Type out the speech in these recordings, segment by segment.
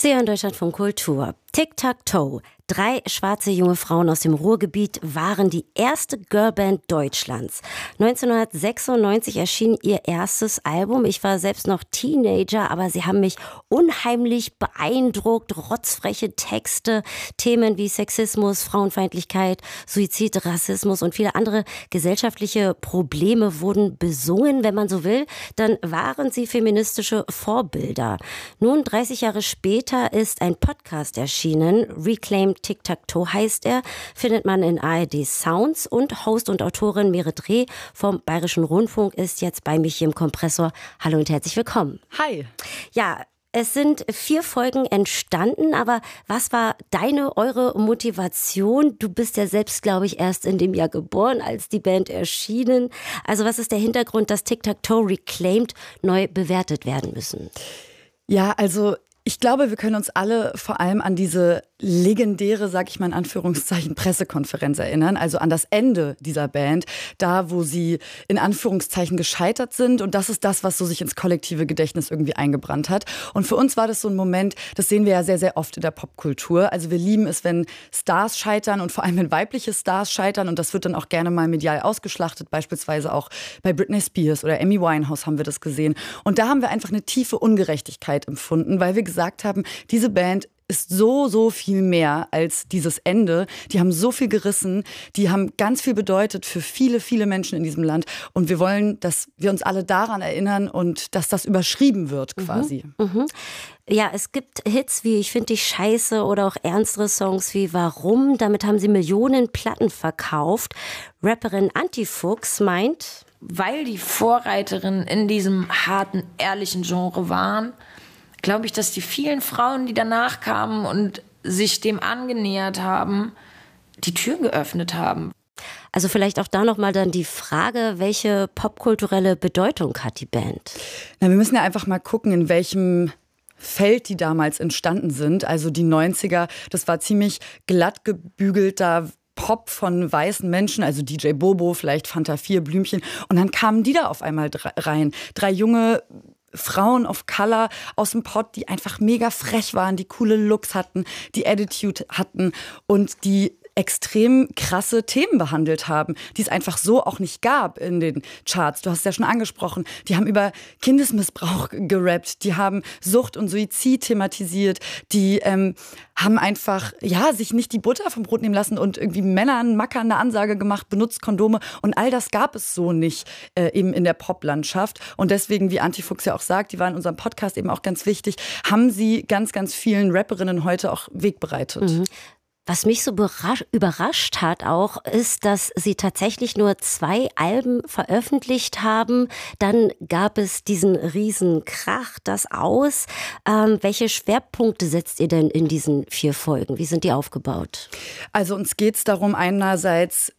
Sie hören Deutschlandfunk Kultur. Tic-Tac-Toe. 3 schwarze junge Frauen aus dem Ruhrgebiet waren die erste Girlband Deutschlands. 1996 erschien ihr erstes Album. Ich war selbst noch Teenager, aber sie haben mich unheimlich beeindruckt. Rotzfreche Texte, Themen wie Sexismus, Frauenfeindlichkeit, Suizid, Rassismus und viele andere gesellschaftliche Probleme wurden besungen, wenn man so will. Dann waren sie feministische Vorbilder. Nun, 30 Jahre später ist ein Podcast erschienen. Reclaim Tic-Tac-Toe heißt er, findet man in ARD Sounds, und Host und Autorin Merit Reh vom Bayerischen Rundfunk ist jetzt bei mich hier im Kompressor. Hallo und herzlich willkommen. Hi. Ja, es sind 4 Folgen entstanden, aber was war eure Motivation? Du bist ja selbst, glaube ich, erst in dem Jahr geboren, als die Band erschienen. Also was ist der Hintergrund, dass Tic-Tac-Toe Reclaimed neu bewertet werden müssen? Ja, also ich glaube, wir können uns alle vor allem an diese legendäre, sag ich mal in Anführungszeichen, Pressekonferenz erinnern, also an das Ende dieser Band, da wo sie in Anführungszeichen gescheitert sind, und das ist das, was so sich ins kollektive Gedächtnis irgendwie eingebrannt hat. Und für uns war das so ein Moment, das sehen wir ja sehr, sehr oft in der Popkultur. Also wir lieben es, wenn Stars scheitern und vor allem wenn weibliche Stars scheitern, und das wird dann auch gerne mal medial ausgeschlachtet, beispielsweise auch bei Britney Spears oder Amy Winehouse haben wir das gesehen. Und da haben wir einfach eine tiefe Ungerechtigkeit empfunden, weil wir gesagt haben, diese Band ist so viel mehr als dieses Ende. Die haben so viel gerissen, die haben ganz viel bedeutet für viele Menschen in diesem Land. Und wir wollen, dass wir uns alle daran erinnern und dass das überschrieben wird quasi. Ja, es gibt Hits wie Ich find dich scheiße oder auch ernstere Songs wie Warum. Damit haben sie Millionen Platten verkauft. Rapperin Antifuchs meint, weil die Vorreiterinnen in diesem harten, ehrlichen Genre waren, glaube ich, dass die vielen Frauen, die danach kamen und sich dem angenähert haben, die Türen geöffnet haben. Also vielleicht auch da nochmal dann die Frage, welche popkulturelle Bedeutung hat die Band? Na, wir müssen ja einfach mal gucken, in welchem Feld die damals entstanden sind. Also die 90er, das war ziemlich glatt gebügelter Pop von weißen Menschen, also DJ Bobo, vielleicht Fanta 4, Blümchen. Und dann kamen die da auf einmal rein. 3 junge Frauen of Color aus dem Pott, die einfach mega frech waren, die coole Looks hatten, die Attitude hatten und die extrem krasse Themen behandelt haben, die es einfach so auch nicht gab in den Charts. Du hast es ja schon angesprochen. Die haben über Kindesmissbrauch gerappt, die haben Sucht und Suizid thematisiert, die haben einfach sich nicht die Butter vom Brot nehmen lassen und irgendwie Männern, Mackern eine Ansage gemacht, benutzt Kondome, und all das gab es so nicht eben in der Poplandschaft. Und deswegen, wie Antifuchs ja auch sagt, die war in unserem Podcast eben auch ganz wichtig, haben sie ganz vielen Rapperinnen heute auch Weg bereitet. Was mich so überrascht hat auch, ist, dass sie tatsächlich nur 2 Alben veröffentlicht haben. Dann gab es diesen riesen Krach, das Aus. Welche Schwerpunkte setzt ihr denn in diesen 4 Folgen? Wie sind die aufgebaut? Also uns geht es darum, einerseits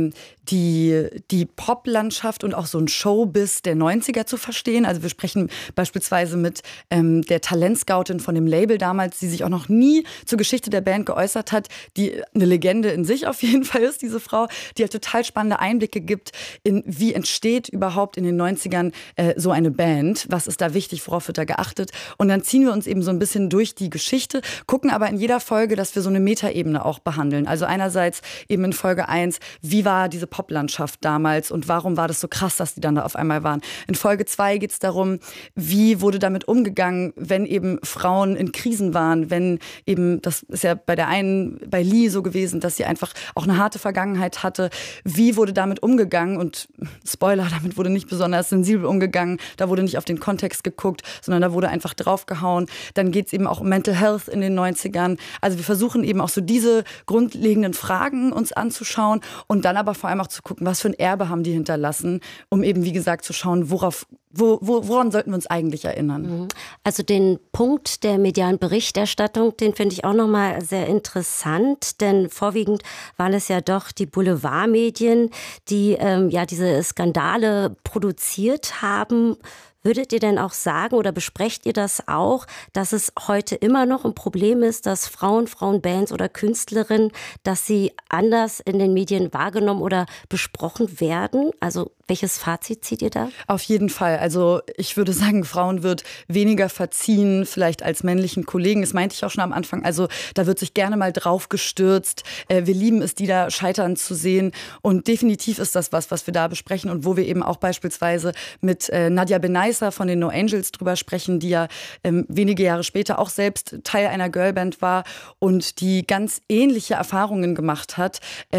die Poplandschaft und auch so ein Showbiz der 90er zu verstehen. Also wir sprechen beispielsweise mit der Talentscoutin von dem Label damals, die sich auch noch nie zur Geschichte der Band geäußert hat, die eine Legende in sich auf jeden Fall ist, diese Frau, die halt total spannende Einblicke gibt in, wie entsteht überhaupt in den 90ern so eine Band, was ist da wichtig, worauf wird da geachtet. Und dann ziehen wir uns eben so ein bisschen durch die Geschichte, gucken aber in jeder Folge, dass wir so eine Metaebene auch behandeln. Also einerseits eben in Folge 1, wie war diese Poplandschaft damals und warum war das so krass, dass die dann da auf einmal waren. In Folge 2 geht es darum, wie wurde damit umgegangen, wenn eben Frauen in Krisen waren, wenn eben, das ist ja bei der einen, bei Lee so gewesen, dass sie einfach auch eine harte Vergangenheit hatte. Wie wurde damit umgegangen? Und Spoiler, damit wurde nicht besonders sensibel umgegangen. Da wurde nicht auf den Kontext geguckt, sondern da wurde einfach draufgehauen. Dann geht es eben auch um Mental Health in den 90ern. Also wir versuchen eben auch so diese grundlegenden Fragen uns anzuschauen und dann aber vor allem auch zu gucken, was für ein Erbe haben die hinterlassen, um eben, wie gesagt, zu schauen, woran sollten wir uns eigentlich erinnern. Also den Punkt der medialen Berichterstattung, den finde ich auch nochmal sehr interessant, denn vorwiegend waren es ja doch die Boulevardmedien, die diese Skandale produziert haben. Würdet ihr denn auch sagen oder besprecht ihr das auch, dass es heute immer noch ein Problem ist, dass Frauenbands oder Künstlerinnen, dass sie anders in den Medien wahrgenommen oder besprochen werden? Also Welches Fazit zieht ihr da? Auf jeden Fall. Also ich würde sagen, Frauen wird weniger verziehen, vielleicht als männlichen Kollegen. Das meinte ich auch schon am Anfang. Also da wird sich gerne mal drauf gestürzt. Wir lieben es, die da scheitern zu sehen. Und definitiv ist das was wir da besprechen und wo wir eben auch beispielsweise mit Nadia Benaissa von den No Angels drüber sprechen, die ja wenige Jahre später auch selbst Teil einer Girlband war und die ganz ähnliche Erfahrungen gemacht hat,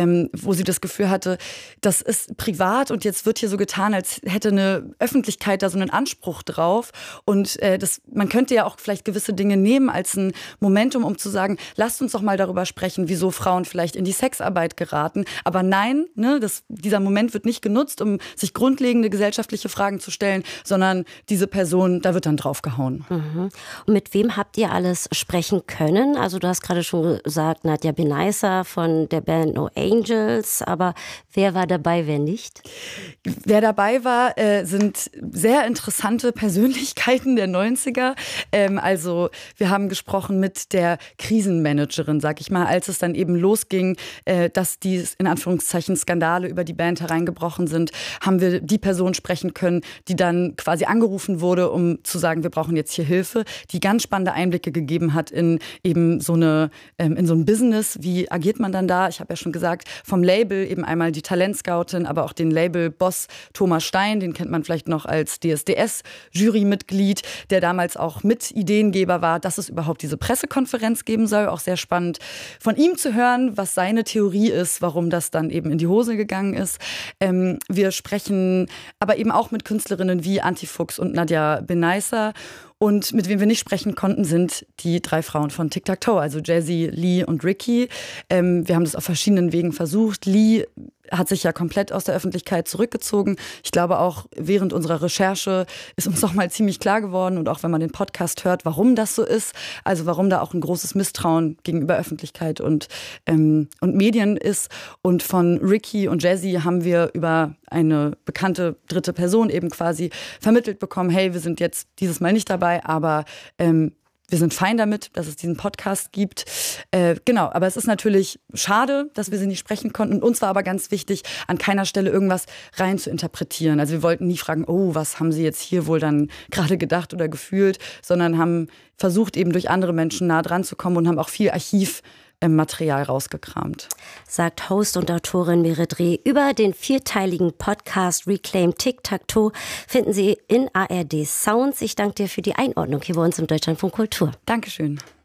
wo sie das Gefühl hatte, das ist privat und jetzt wird hier so getan, als hätte eine Öffentlichkeit da so einen Anspruch drauf. Und man könnte ja auch vielleicht gewisse Dinge nehmen als ein Momentum, um zu sagen, lasst uns doch mal darüber sprechen, wieso Frauen vielleicht in die Sexarbeit geraten. Aber nein, dieser Moment wird nicht genutzt, um sich grundlegende gesellschaftliche Fragen zu stellen, sondern diese Person, da wird dann draufgehauen. Mhm. Und mit wem habt ihr alles sprechen können? Also du hast gerade schon gesagt, Nadia Benaissa von der Band No Angels, aber wer war dabei, wer nicht? Wer dabei war, sind sehr interessante Persönlichkeiten der 90er. Also wir haben gesprochen mit der Krisenmanagerin, sag ich mal, als es dann eben losging, dass die in Anführungszeichen Skandale über die Band hereingebrochen sind, haben wir die Person sprechen können, die dann quasi angerufen wurde, um zu sagen, wir brauchen jetzt hier Hilfe, die ganz spannende Einblicke gegeben hat in eben so ein Business. Wie agiert man dann da? Ich habe ja schon gesagt, vom Label eben einmal die Talentscoutin, aber auch den Labelboss Thomas Stein, den kennt man vielleicht noch als DSDS-Jurymitglied, der damals auch Mitideengeber war, dass es überhaupt diese Pressekonferenz geben soll. Auch sehr spannend von ihm zu hören, was seine Theorie ist, warum das dann eben in die Hose gegangen ist. Wir sprechen aber eben auch mit Künstlerinnen wie Antifuchs und Nadia Benaissa. Und mit wem wir nicht sprechen konnten, sind die 3 Frauen von Tic Tac Toe, also Jessie, Lee und Ricky. Wir haben das auf verschiedenen Wegen versucht. Lee hat sich ja komplett aus der Öffentlichkeit zurückgezogen. Ich glaube auch während unserer Recherche ist uns noch mal ziemlich klar geworden und auch wenn man den Podcast hört, warum das so ist. Also warum da auch ein großes Misstrauen gegenüber Öffentlichkeit und Medien ist. Und von Ricky und Jessie haben wir über eine bekannte dritte Person eben quasi vermittelt bekommen, hey, wir sind jetzt dieses Mal nicht dabei, aber wir sind fein damit, dass es diesen Podcast gibt. Genau, aber es ist natürlich schade, dass wir sie nicht sprechen konnten. Uns war aber ganz wichtig, an keiner Stelle irgendwas rein zu interpretieren. Also wir wollten nie fragen, oh, was haben sie jetzt hier wohl dann gerade gedacht oder gefühlt, sondern haben versucht, eben durch andere Menschen nah dran zu kommen und haben auch viel Archivmaterial rausgekramt. Sagt Host und Autorin Merit Reh über den 4-teiligen Podcast Reclaim Tic Tac Toe. Finden Sie in ARD Sounds. Ich danke dir für die Einordnung hier bei uns im Deutschlandfunk Kultur. Dankeschön.